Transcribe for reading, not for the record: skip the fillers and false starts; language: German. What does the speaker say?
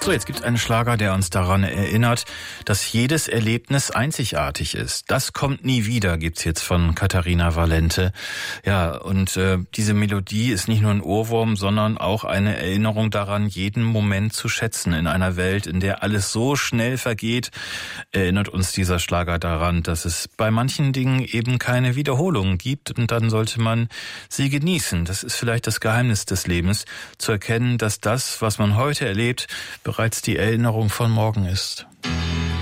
So, jetzt gibt es einen Schlager, der uns daran erinnert, dass jedes Erlebnis einzigartig ist. Das kommt nie wieder, gibt's jetzt von Katharina Valente. Ja, und diese Melodie ist nicht nur ein Ohrwurm, sondern auch eine Erinnerung daran, jeden Moment zu schätzen. In einer Welt, in der alles so schnell vergeht, erinnert uns dieser Schlager daran, dass es bei manchen Dingen eben keine Wiederholungen gibt, und dann sollte man sie genießen. Das ist vielleicht das Geheimnis des Lebens, zu erkennen, dass das, was man heute erlebt, bereits die Erinnerung von morgen ist.